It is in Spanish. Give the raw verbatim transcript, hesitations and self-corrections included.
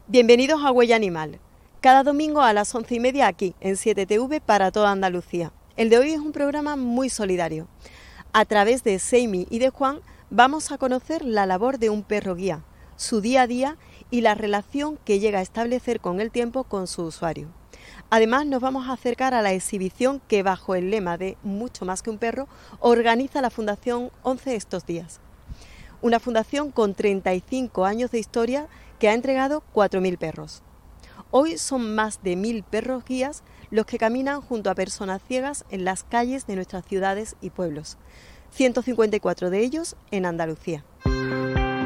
Bienvenidos a Huella Animal. Cada domingo a las once y media aquí, en siete T V para toda Andalucía. El de hoy es un programa muy solidario. A través de Seimi y de Juan vamos a conocer la labor de un perro guía, su día a día y la relación que llega a establecer con el tiempo con su usuario. Además, nos vamos a acercar a la exhibición que, bajo el lema de Mucho más que un perro, organiza la Fundación once estos días. Una fundación con treinta y cinco años de historia que ha entregado cuatro mil perros. Hoy son más de mil perros guías los que caminan junto a personas ciegas en las calles de nuestras ciudades y pueblos. ciento cincuenta y cuatro de ellos en Andalucía.